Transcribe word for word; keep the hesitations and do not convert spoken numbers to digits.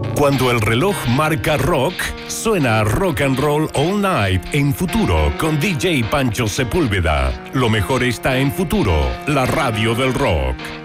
Cuando el reloj marca rock, suena Rock and Roll All Night en Futuro con D J Pancho Sepúlveda. Lo mejor está en Futuro, la radio del rock.